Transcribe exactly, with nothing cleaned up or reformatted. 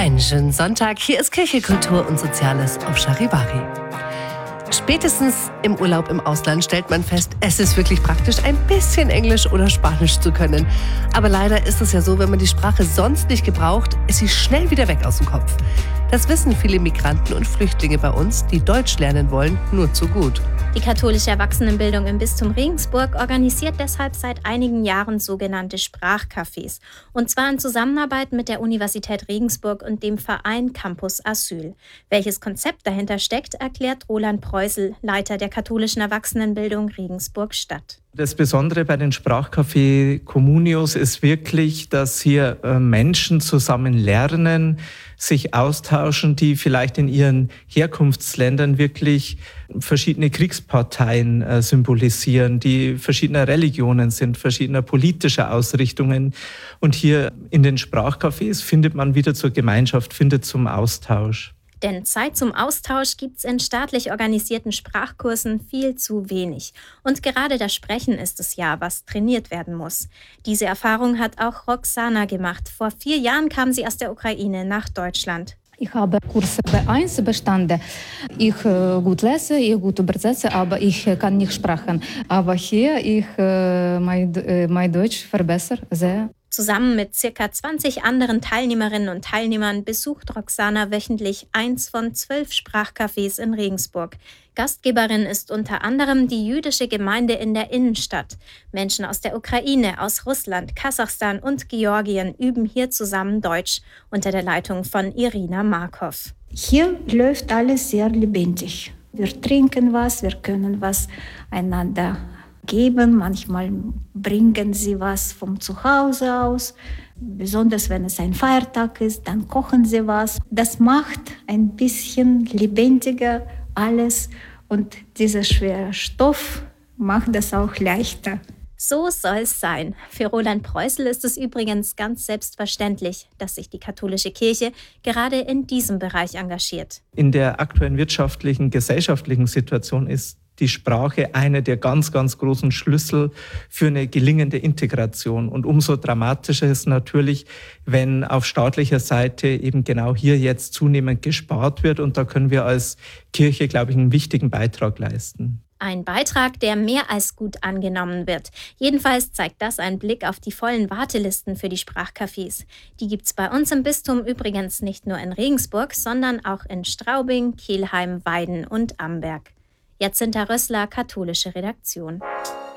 Einen schönen Sonntag. Hier ist Kirche, Kultur und Soziales auf Charivari. Spätestens im Urlaub im Ausland stellt man fest, es ist wirklich praktisch, ein bisschen Englisch oder Spanisch zu können. Aber leider ist es ja so, wenn man die Sprache sonst nicht gebraucht, ist sie schnell wieder weg aus dem Kopf. Das wissen viele Migranten und Flüchtlinge bei uns, die Deutsch lernen wollen, nur zu gut. Die katholische Erwachsenenbildung im Bistum Regensburg organisiert deshalb seit einigen Jahren sogenannte Sprachcafés. Und zwar in Zusammenarbeit mit der Universität Regensburg und dem Verein Campus Asyl. Welches Konzept dahinter steckt, erklärt Roland Preußel, Leiter der katholischen Erwachsenenbildung Regensburg-Stadt. Das Besondere bei den Sprachcafé Communios ist wirklich, dass hier Menschen zusammen lernen, sich austauschen, die vielleicht in ihren Herkunftsländern wirklich verschiedene Kriegsparteien äh, symbolisieren, die verschiedener Religionen sind, verschiedener politischer Ausrichtungen. Und hier in den Sprachcafés findet man wieder zur Gemeinschaft, findet zum Austausch. Denn Zeit zum Austausch gibt's in staatlich organisierten Sprachkursen viel zu wenig. Und gerade das Sprechen ist es ja, was trainiert werden muss. Diese Erfahrung hat auch Roxana gemacht. Vor vier Jahren kam sie aus der Ukraine nach Deutschland. Ich habe Kurs B eins bestanden. Ich äh, gut lese, ich gut übersetze, aber ich äh, kann nicht sprechen. Aber hier ich äh, mein, äh, mein Deutsch verbessere sehr. Zusammen mit circa zwanzig anderen Teilnehmerinnen und Teilnehmern besucht Roxana wöchentlich eins von zwölf Sprachcafés in Regensburg. Gastgeberin ist unter anderem die jüdische Gemeinde in der Innenstadt. Menschen aus der Ukraine, aus Russland, Kasachstan und Georgien üben hier zusammen Deutsch unter der Leitung von Irina Markov. Hier läuft alles sehr lebendig. Wir trinken was, wir können was einander geben. Manchmal bringen sie was vom Zuhause aus. Besonders wenn es ein Feiertag ist, dann kochen sie was. Das macht ein bisschen lebendiger alles und dieser schwere Stoff macht das auch leichter. So soll es sein. Für Roland Preußel ist es übrigens ganz selbstverständlich, dass sich die katholische Kirche gerade in diesem Bereich engagiert. In der aktuellen wirtschaftlichen, gesellschaftlichen Situation ist die Sprache einer der ganz, ganz großen Schlüssel für eine gelingende Integration. Und umso dramatischer ist natürlich, wenn auf staatlicher Seite eben genau hier jetzt zunehmend gespart wird. Und da können wir als Kirche, glaube ich, einen wichtigen Beitrag leisten. Ein Beitrag, der mehr als gut angenommen wird. Jedenfalls zeigt das einen Blick auf die vollen Wartelisten für die Sprachcafés. Die gibt's bei uns im Bistum übrigens nicht nur in Regensburg, sondern auch in Straubing, Kelheim, Weiden und Amberg. Jacinta Rössler, katholische Redaktion.